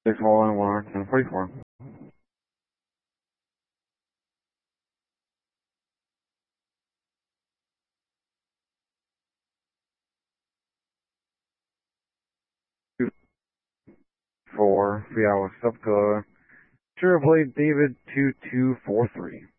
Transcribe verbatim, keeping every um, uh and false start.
six one one ten forty-four. Two four, three hours up to Sure Blade David two two four three.